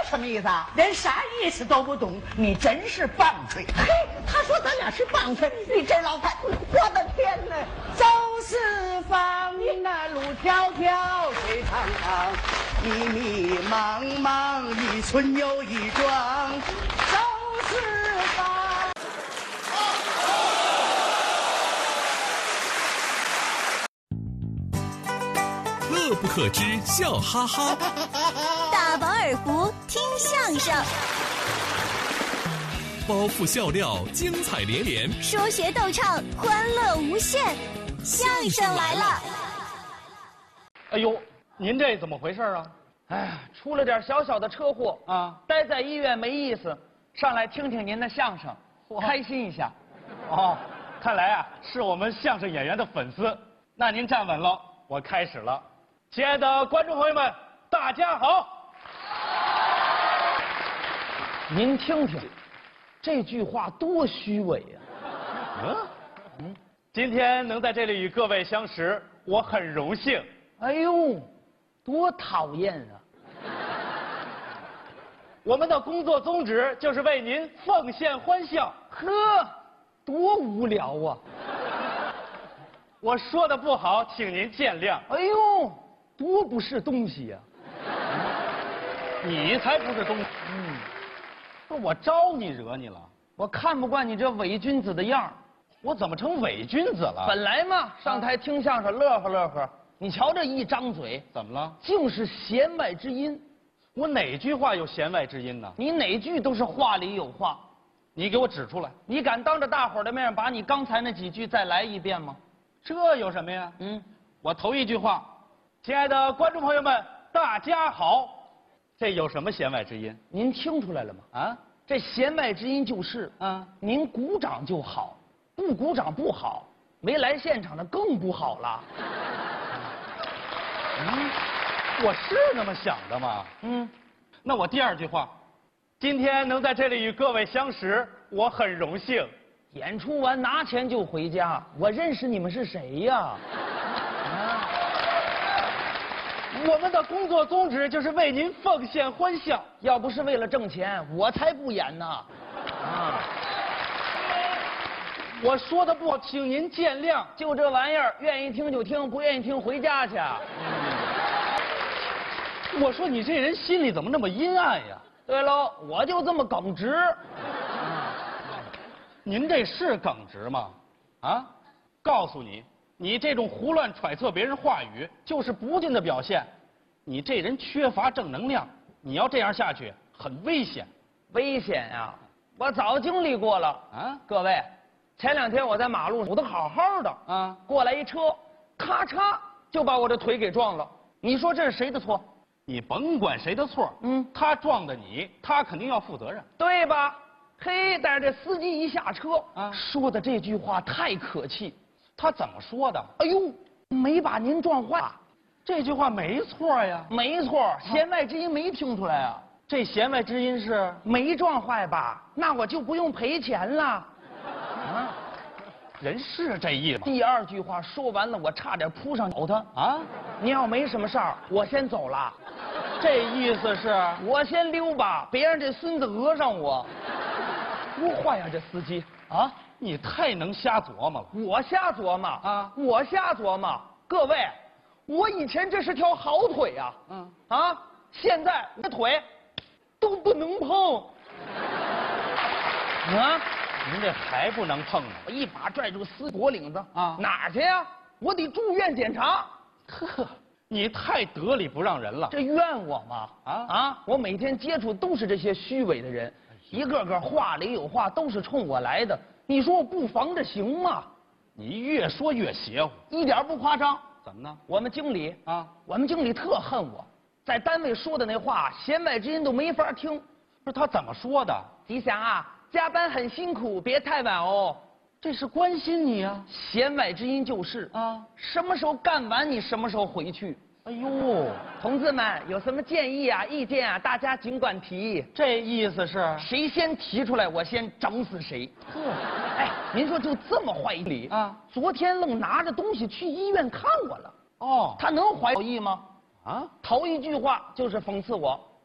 什么意思啊？ 连啥意思都不懂，你真是棒槌！ 嘿，他说咱俩是棒槌，你这老太，我的天哪！ 走四方，那路迢迢，水长长，迷迷茫茫，一村又一庄。走四方。 乐不可支，笑哈哈。 大饱耳福，听相声。 包袱笑料，精彩连连。 说学逗唱，欢乐无限。相声来了！ 哎呦，您这怎么回事啊？ 哎，出了点小小的车祸啊，待在医院没意思，上来听听您的相声，开心一下。 哦，看来啊是我们相声演员的粉丝。那您站稳了，我开始了。亲爱的观众朋友们，大家好。 您听听，这句话多虚伪呀！ 今天能在这里与各位相识，我很荣幸。 哎呦，多讨厌啊！ 我们的工作宗旨就是为您奉献欢笑。 呵，多无聊啊！ 我说的不好，请您见谅。 哎呦，多不是东西呀！ 你才不是东西。不是我招你惹你了？ 我看不惯你这伪君子的样儿。 我怎么成伪君子了？ 本来嘛，上台听相声乐呵乐呵，你瞧这一张嘴， 怎么了？ 竟是弦外之音。 我哪句话有弦外之音呢？ 你哪句都是话里有话。 你给我指出来。 你敢当着大伙儿的面把你刚才那几句再来一遍吗？ 这有什么呀？我头一句话，亲爱的观众朋友们，大家好，这有什么弦外之音？ 您听出来了吗？啊，这弦外之音就是您鼓掌就好，不鼓掌不好，没来现场的更不好了。 我是那么想的吗？那我第二句话，今天能在这里与各位相识，我很荣幸。 演出完拿钱就回家，我认识你们是谁呀？ 我们的工作宗旨就是为您奉献欢笑。 要不是为了挣钱，我才不演呢。 我说的不好，请您见谅。 就这玩意儿，愿意听就听，不愿意听回家去。 我说你这人心里怎么那么阴暗呀？ 对喽，我就这么耿直。 您这是耿直吗？啊，告诉你，你这种胡乱揣测别人话语，就是不敬的表现。你这人缺乏正能量，你要这样下去，很危险。 危险呀！我早经历过了啊！各位，前2天我在马路上，我都好好的啊，过来一车，咔嚓就把我的腿给撞了。你说这是谁的错？ 你甭管谁的错，他撞的你，他肯定要负责任， 对吧？嘿，但是这司机一下车说的这句话太可气。 他怎么说的？ 哎呦，没把您撞坏。 这句话没错呀。 没错，弦外之音没听出来啊。 这弦外之音是没撞坏吧？那我就不用赔钱了。 人是这意思。 第二句话说完了，我差点扑上咬他啊！您要没什么事儿，我先走了。 这意思是我先溜吧，别让这孙子讹上我。多坏呀，这司机啊！ 你太能瞎琢磨了。 我瞎琢磨啊！我瞎琢磨。各位，我以前这是条好腿呀，现在这腿都不能碰。啊！ 您这还不能碰呢！ 我一把拽住司脖领子啊！哪儿去呀？我得住院检查。 呵，你太得理不让人了。 这怨我吗？我每天接触都是这些虚伪的人，一个个话里有话，都是冲我来的。你说我不防着行吗？ 你越说越邪乎， 一点不夸张。 怎么呢？ 我们经理特恨我，在单位说的那话，弦外之音都没法听。 不是他怎么说的？ 吉祥啊，加班很辛苦，别太晚哦。 这是关心你啊。 弦外之音就是什么时候干完你什么时候回去。 哎呦， 同志们有什么建议啊、意见啊，大家尽管提。 这意思是谁先提出来，我先整死谁。哎，您说就这么坏理啊？昨天愣拿着东西去医院看我了。哦，他能怀好意吗？头一句话就是讽刺我，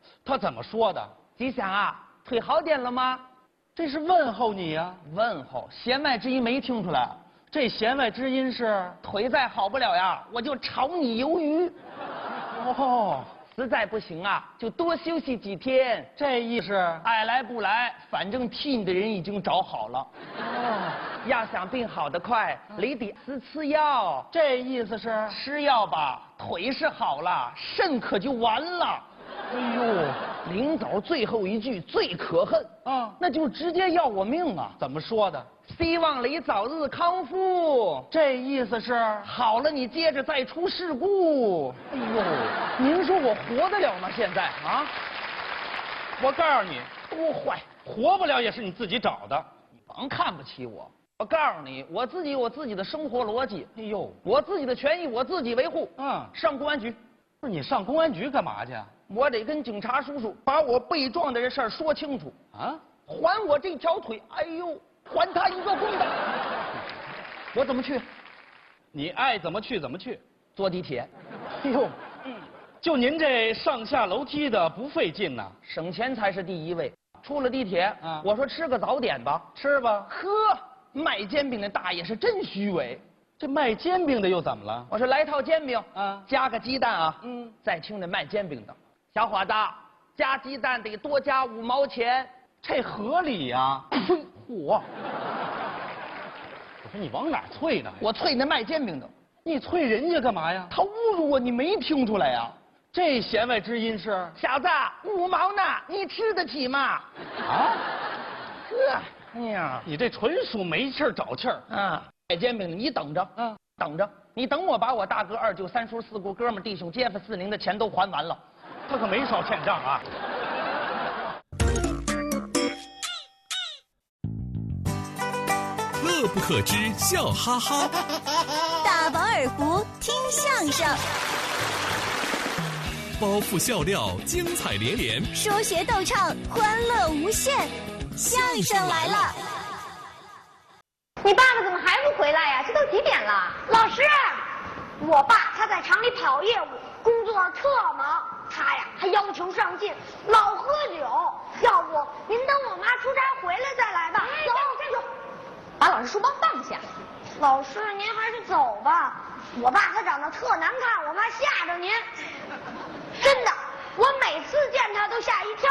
他怎么说的？ 吉祥啊，腿好点了吗？ 这是问候你呀、 问候，弦外之音没听出来。 这弦外之音是腿再好不了呀，我就炒你鱿鱼。 哦， 实在不行啊，就多休息几天。 这意思。 爱来不来，反正替你的人已经找好了。 哦， 要想病好得快，你得吃药。 这意思是吃药吧，腿是好了，肾可就完了。 哎呦， 临走最后一句最可恨啊， 那就直接要我命啊！ 怎么说的？ 希望你早日康复。 这意思是好了，你接着再出事故。 哎呦， 您说我活得了吗？现在啊？ 我告诉你， 多坏， 活不了也是你自己找的。 你甭看不起我。我告诉你，我自己有我自己的生活逻辑。 哎呦， 我自己的权益我自己维护。上公安局。 不是你上公安局干嘛去？ 我得跟警察叔叔把我被撞的这事儿说清楚啊！还我这条腿，哎呦，还他一个公道！我怎么去？ 你爱怎么去怎么去。 坐地铁。 哎呦，就您这上下楼梯的不费劲呐， 省钱才是第一位。出了地铁，我说吃个早点吧， 吃吧。 呵，卖煎饼的大爷是真虚伪。 这卖煎饼的又怎么了？ 我说来套煎饼，加个鸡蛋啊。再听这卖煎饼的。小伙子，加鸡蛋得多加5毛钱， 这合理呀！嚯！我说你往哪儿啐呢？ 我啐那卖煎饼的。 你啐人家干嘛呀？ 他侮辱我，你没听出来呀？ 这弦外之音是？ 小子，5毛呢，你吃得起吗？ 啊？ 呵，哎呀， 你这纯属没气儿找气儿啊！卖煎饼的，你等着，等着，你等我把我大哥、二舅、三叔、四姑、哥们、弟兄、街坊、四邻的钱都还完了。 他可没少欠账啊！ 乐不可支，笑哈哈。 大饱耳福，听相声。 包袱笑料，精彩连连。 说学逗唱，欢乐无限。相声来了！ 你爸爸怎么还不回来呀？这都几点了？老师，我爸他在厂里跑业务，工作特忙。他呀还要求上进，老喝酒。要不您等我妈出差回来再来吧。走，站住！把老师书包放下。老师，您还是走吧。我爸他长得特难看，我怕吓着您。真的，我每次见他都吓一跳。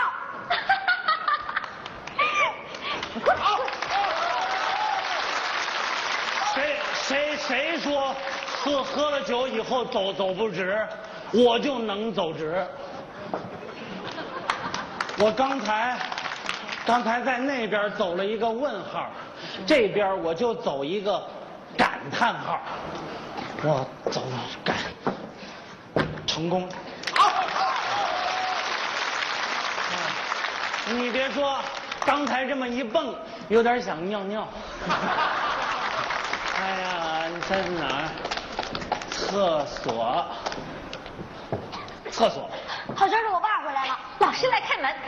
谁说喝了酒以后走不直，我就能走直。我刚才在那边走了一个问号，这边我就走一个感叹号。我走感成功。你别说，刚才这么一蹦，有点想尿尿。哎呀，你在哪儿？厕所。 好像是我爸回来了，老师来开门。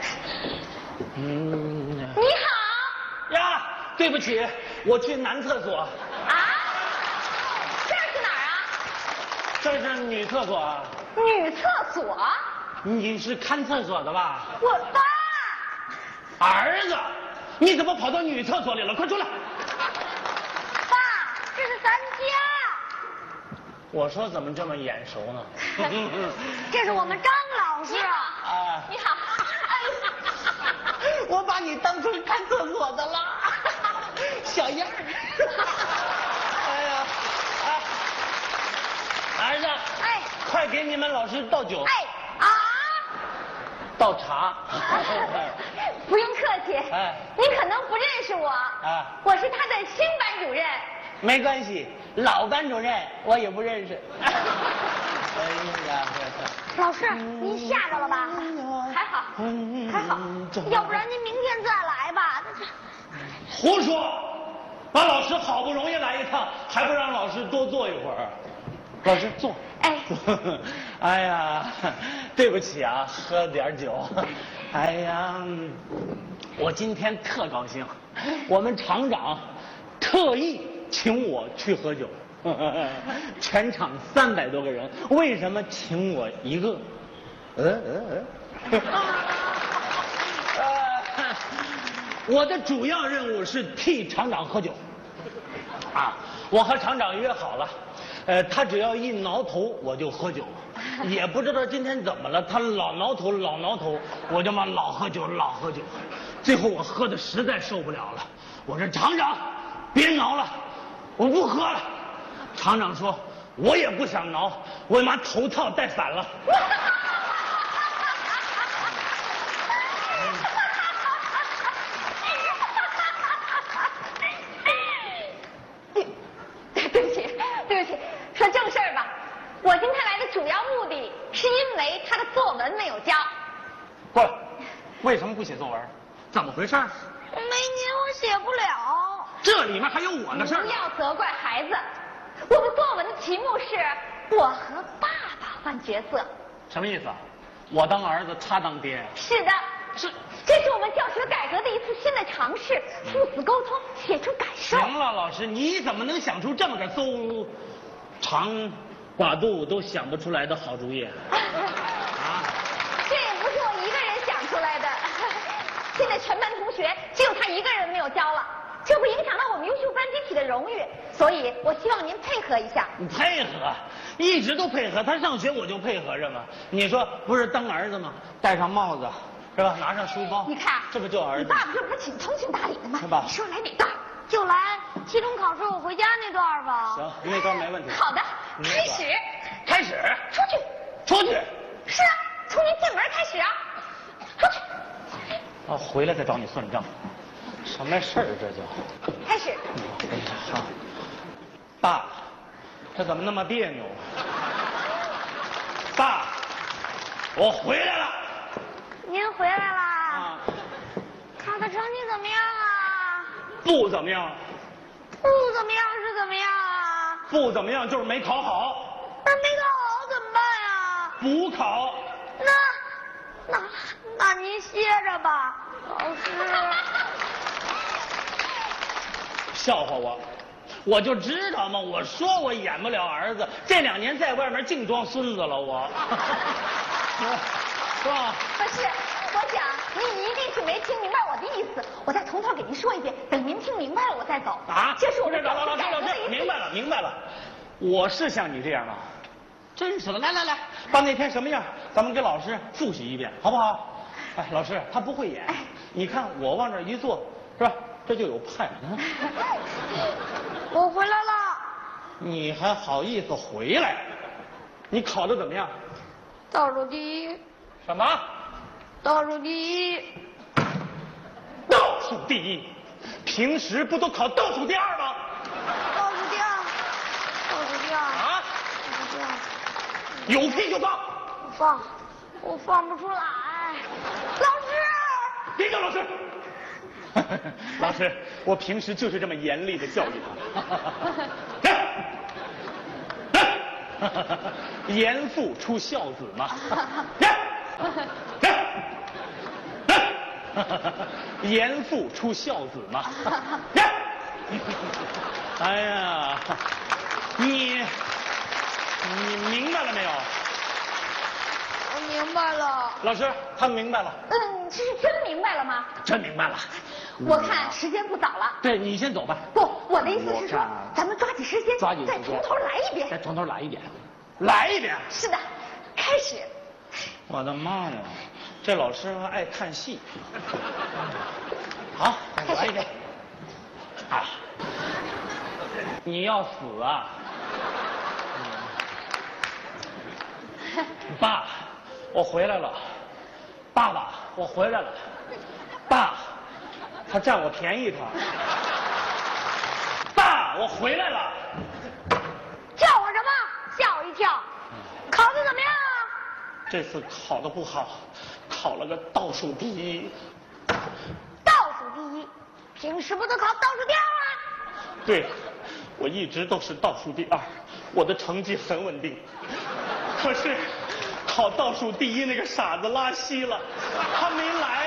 你好。 呀，对不起，我去男厕所。 啊？这是哪儿啊？ 这是女厕所啊。 女厕所？ 你是看厕所的吧？ 我爸。 儿子，你怎么跑到女厕所里了？快出来！ 爸，这是咱家。 我说怎么这么眼熟呢？ 这是我们张老师。啊，你好。 我把你当成看厕所的了，小样儿。 哎呀，儿子， 哎， 快给你们老师倒酒。 哎啊， 倒茶。 不用客气。 哎， 您可能不认识我。我是他的新班主任。 没关系，老班主任我也不认识。哎呀， 老师，您吓着了吧？还好，还好，要不然您明天再来吧。 胡说！把老师好不容易来一趟，还不让老师多坐一会儿？老师坐。 哎。 哎呀，对不起啊，喝点酒。哎呀，我今天特高兴，我们厂长特意请我去喝酒。全场300多个人，为什么请我一个？ 我的主要任务是替厂长喝酒。啊，我和厂长约好了，他只要一挠头我就喝酒，也不知道今天怎么了，他老挠头老挠头，我就嘛老喝酒老喝酒，最后我喝的实在受不了了，我说厂长别挠了，我不喝了。厂长说我也不想挠，我妈头套戴反了。 说正事儿吧，我今天来的主要目的是因为他的作文没有交。 过来，为什么不写作文？怎么回事？ 没您我写不了。 这里面还有我的事儿。 不要责怪孩子，我们作文的题目是我和爸爸换角色。 什么意思啊？我当儿子，他当爹？ 是的，这是我们教学改革的一次新的尝试，父子沟通，写出感受。 行了，老师，你怎么能想出这么个邹长寡肚都想不出来的好主意？啊！ 这也不是我一个人想出来的，现在全班同学只有他一个人没有交了，这不影响到我们优秀班集体的荣誉，所以我希望您配合一下。 你配合，一直都配合，他上学我就配合着嘛。你说不是当儿子吗？戴上帽子是吧？拿上书包， 你看， 这不就儿子？ 你爸爸这不是挺通情达理的吗？ 是吧？ 你说来哪段？就来期中考试我回家那段吧。 行，那段没问题。 好的，开始。 开始。 出去。 出去。是啊，从您进门开始啊。出去。 啊，回来再找你算账。什么事儿这叫？ 开始。 好。爸，这怎么那么别扭？爸，我回来了。 您回来啦？ 啊。 考的成绩怎么样啊？ 不怎么样。 不怎么样是怎么样啊？ 不怎么样就是没考好。 那没考好怎么办呀？ 补考。 那您歇着吧，老师。 笑话我，我就知道嘛，我说我演不了儿子，这2年在外面净装孙子了我。是吧？ 不是，我想您一定是没听明白我的意思，我再从头给您说一遍，等您听明白了我再走。 啊？ 这是我们老师，明白了，我是像你这样吗？真是的，来，把那天什么样，咱们给老师复习一遍，好不好？哎，老师他不会演，你看我往这一坐，是吧？这就有派。 我回来了。 你还好意思回来？你考得怎么样？ 倒数第一。 什么？ 倒数第一。 倒数第一？平时不都考倒数第二吗？ 倒数第二。倒数第二。 啊？ 倒数第二。 有屁就放。 我放不出来。老师。 别叫老师。老师，我平时就是这么严厉的教育他。严父出孝子嘛。严父出孝子嘛。哎呀，你明白了没有？ 我明白了。 老师，他明白了。 这是真明白了吗？ 真明白了。 我看时间不早了。 对，你先走吧。 不，我的意思是说，咱们抓紧时间，再从头来一遍。 再从头来一遍。来一遍。 是的，开始。 我的妈呀，这老师还爱看戏。好，再来一遍。啊，你要死啊！爸，我回来了。爸爸，我回来了。爸，他占我便宜他。爸，我回来了。 叫我什么？吓我一跳。考得怎么样啊？ 这次考得不好，考了个倒数第一。 倒数第一，平时不都考倒数第二吗？ 对，我一直都是倒数第二，我的成绩很稳定。可是考倒数第一那个傻子拉稀了，他没来。